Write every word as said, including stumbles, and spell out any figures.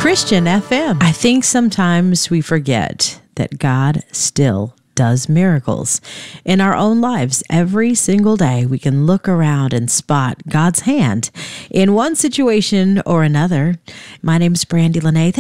Christian F M. I think sometimes we forget that God still does miracles in our own lives. Every single day, we can look around and spot God's hand in one situation or another. My name is Brandy Lene.